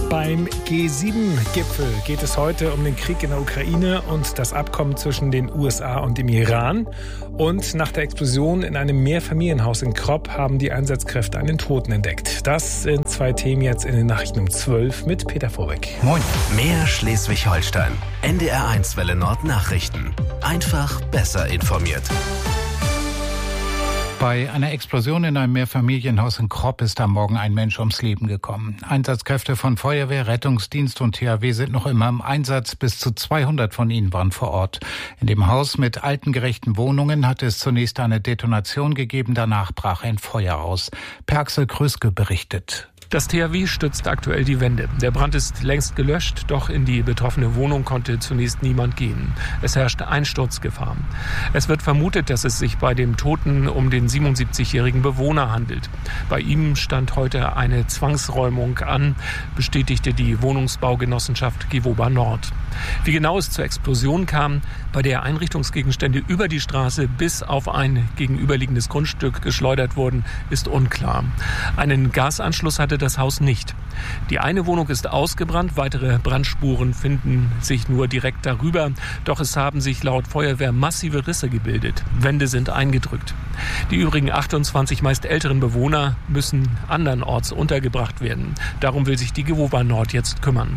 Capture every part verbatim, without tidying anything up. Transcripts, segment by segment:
Beim G sieben Gipfel geht es heute um den Krieg in der Ukraine und das Abkommen zwischen den U S A und dem Iran. Und nach der Explosion in einem Mehrfamilienhaus in Krop haben die Einsatzkräfte einen Toten entdeckt. Das sind zwei Themen jetzt in den Nachrichten um zwölf mit Peter Vorbeck. Moin. Mehr Schleswig-Holstein. N D R eins Welle Nord Nachrichten. Einfach besser informiert. Bei einer Explosion in einem Mehrfamilienhaus in Krop ist am Morgen ein Mensch ums Leben gekommen. Einsatzkräfte von Feuerwehr, Rettungsdienst und T H W sind noch immer im Einsatz. Bis zu zweihundert von ihnen waren vor Ort. In dem Haus mit altengerechten Wohnungen hatte es zunächst eine Detonation gegeben. Danach brach ein Feuer aus. Per Axel Kröske berichtet. Das T H W stützt aktuell die Wände. Der Brand ist längst gelöscht, doch in die betroffene Wohnung konnte zunächst niemand gehen. Es herrscht Einsturzgefahr. Es wird vermutet, dass es sich bei dem Toten um den siebenundsiebzigjährigen Bewohner handelt. Bei ihm stand heute eine Zwangsräumung an, bestätigte die Wohnungsbaugenossenschaft Gewoba Nord. Wie genau es zur Explosion kam, bei der Einrichtungsgegenstände über die Straße bis auf ein gegenüberliegendes Grundstück geschleudert wurden, ist unklar. Einen Gasanschluss hatte das Haus nicht. Die eine Wohnung ist ausgebrannt, weitere Brandspuren finden sich nur direkt darüber. Doch es haben sich laut Feuerwehr massive Risse gebildet. Wände sind eingedrückt. Die übrigen achtundzwanzig meist älteren Bewohner müssen andernorts untergebracht werden. Darum will sich die Gewoba Nord jetzt kümmern.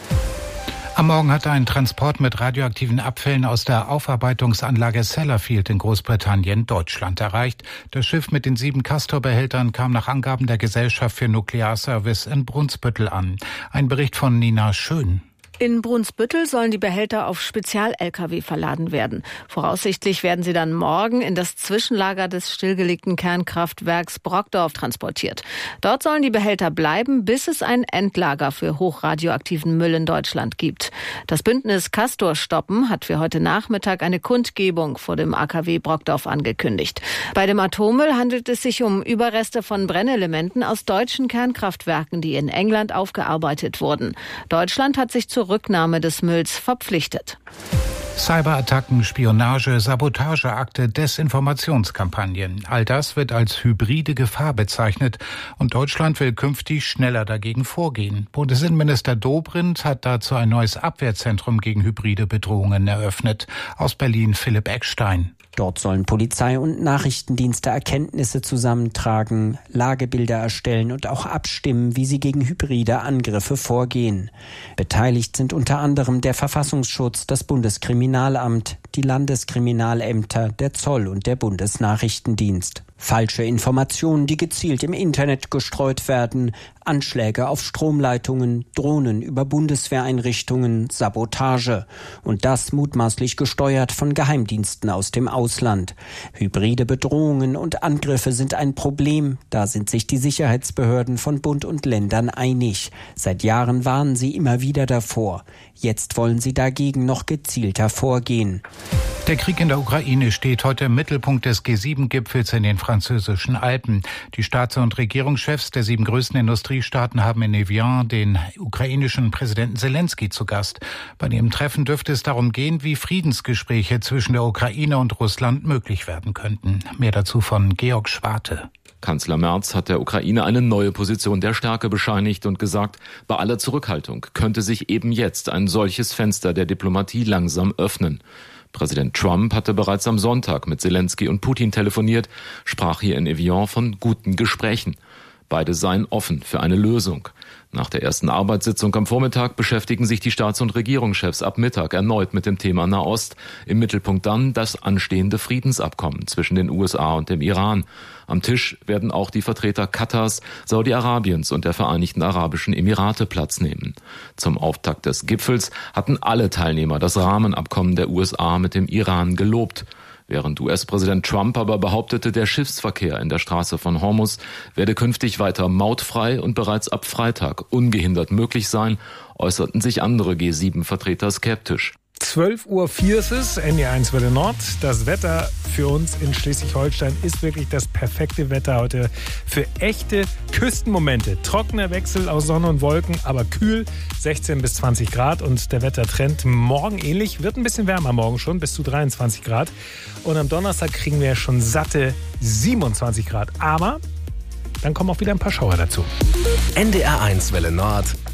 Am Morgen hatte ein Transport mit radioaktiven Abfällen aus der Aufarbeitungsanlage Sellafield in Großbritannien Deutschland erreicht. Das Schiff mit den sieben Castor-Behältern kam nach Angaben der Gesellschaft für Nuklearservice in Brunsbüttel an. Ein Bericht von Nina Schön. In Brunsbüttel sollen die Behälter auf Spezial-L K W verladen werden. Voraussichtlich werden sie dann morgen in das Zwischenlager des stillgelegten Kernkraftwerks Brokdorf transportiert. Dort sollen die Behälter bleiben, bis es ein Endlager für hochradioaktiven Müll in Deutschland gibt. Das Bündnis Castor stoppen hat für heute Nachmittag eine Kundgebung vor dem A K W Brokdorf angekündigt. Bei dem Atommüll handelt es sich um Überreste von Brennelementen aus deutschen Kernkraftwerken, die in England aufgearbeitet wurden. Deutschland hat sich zur Rücknahme des Mülls verpflichtet. Cyberattacken, Spionage, Sabotageakte, Desinformationskampagnen. All das wird als hybride Gefahr bezeichnet und Deutschland will künftig schneller dagegen vorgehen. Bundesinnenminister Dobrindt hat dazu ein neues Abwehrzentrum gegen hybride Bedrohungen eröffnet. Aus Berlin Philipp Eckstein. Dort sollen Polizei und Nachrichtendienste Erkenntnisse zusammentragen, Lagebilder erstellen und auch abstimmen, wie sie gegen hybride Angriffe vorgehen. Beteiligt sind unter anderem der Verfassungsschutz, das Bundeskriminalamt, die Landeskriminalämter, der Zoll und der Bundesnachrichtendienst. Falsche Informationen, die gezielt im Internet gestreut werden, Anschläge auf Stromleitungen, Drohnen über Bundeswehreinrichtungen, Sabotage. Und das mutmaßlich gesteuert von Geheimdiensten aus dem Ausland. Hybride Bedrohungen und Angriffe sind ein Problem. Da sind sich die Sicherheitsbehörden von Bund und Ländern einig. Seit Jahren warnen sie immer wieder davor. Jetzt wollen sie dagegen noch gezielter vorgehen. Der Krieg in der Ukraine steht heute im Mittelpunkt des G sieben Gipfels in den französischen Alpen. Die Staats- und Regierungschefs der sieben größten Industriestaaten haben in Evian den ukrainischen Präsidenten Zelensky zu Gast. Bei dem Treffen dürfte es darum gehen, wie Friedensgespräche zwischen der Ukraine und Russland möglich werden könnten. Mehr dazu von Georg Schwarte. Kanzler Merz hat der Ukraine eine neue Position der Stärke bescheinigt und gesagt, bei aller Zurückhaltung könnte sich eben jetzt ein solches Fenster der Diplomatie langsam öffnen. Präsident Trump hatte bereits am Sonntag mit Zelensky und Putin telefoniert, sprach hier in Evian von guten Gesprächen. Beide seien offen für eine Lösung. Nach der ersten Arbeitssitzung am Vormittag beschäftigen sich die Staats- und Regierungschefs ab Mittag erneut mit dem Thema Nahost. Im Mittelpunkt dann das anstehende Friedensabkommen zwischen den U S A und dem Iran. Am Tisch werden auch die Vertreter Katars, Saudi-Arabiens und der Vereinigten Arabischen Emirate Platz nehmen. Zum Auftakt des Gipfels hatten alle Teilnehmer das Rahmenabkommen der U S A mit dem Iran gelobt. Während U S-Präsident Trump aber behauptete, der Schiffsverkehr in der Straße von Hormuz werde künftig weiter mautfrei und bereits ab Freitag ungehindert möglich sein, äußerten sich andere G sieben Vertreter skeptisch. zwölf Uhr vier ist es, N D R eins Welle Nord. Das Wetter für uns in Schleswig-Holstein ist wirklich das perfekte Wetter heute für echte Küstenmomente. Trockener Wechsel aus Sonne und Wolken, aber kühl, sechzehn bis zwanzig Grad. Und der Wettertrend morgen ähnlich, wird ein bisschen wärmer morgen schon, bis zu dreiundzwanzig Grad. Und am Donnerstag kriegen wir schon satte siebenundzwanzig Grad. Aber dann kommen auch wieder ein paar Schauer dazu. N D R eins Welle Nord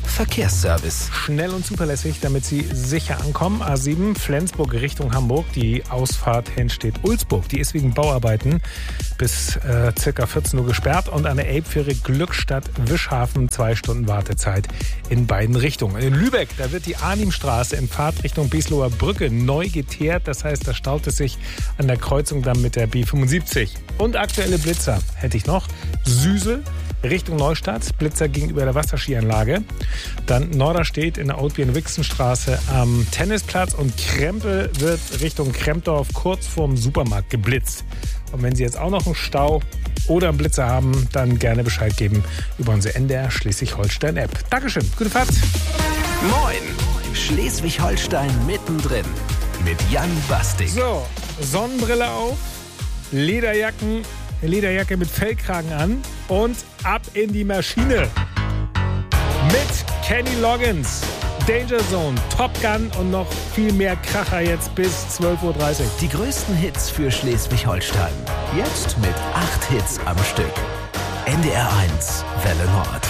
Verkehrsservice. Schnell und zuverlässig, damit Sie sicher ankommen. A sieben Flensburg Richtung Hamburg. Die Ausfahrt Henstedt-Ulzburg. Die ist wegen Bauarbeiten bis äh, circa vierzehn Uhr gesperrt. Und an der Elbfähre Glückstadt-Wischhafen zwei Stunden Wartezeit in beiden Richtungen. In Lübeck, da wird die Arnimstraße in Fahrtrichtung Biesloher Brücke neu geteert. Das heißt, da staut es sich an der Kreuzung dann mit der B fünfundsiebzig. Und aktuelle Blitzer hätte ich noch. Süsel Richtung Neustadt, Blitzer gegenüber der Wasserskianlage. Dann Norderstedt in der Outbien-Wixenstraße am Tennisplatz und Krempel wird Richtung Krempdorf kurz vorm Supermarkt geblitzt. Und wenn Sie jetzt auch noch einen Stau oder einen Blitzer haben, dann gerne Bescheid geben über unsere N D R Schleswig-Holstein-App. Dankeschön, gute Fahrt. Moin, Schleswig-Holstein mittendrin mit Jan Bastik. So, Sonnenbrille auf, Lederjacken, Lederjacke mit Fellkragen an und ab in die Maschine. Mit Kenny Loggins, Danger Zone, Top Gun und noch viel mehr Kracher jetzt bis zwölf Uhr dreißig. Die größten Hits für Schleswig-Holstein. Jetzt mit acht Hits am Stück. N D R eins, Welle Nord.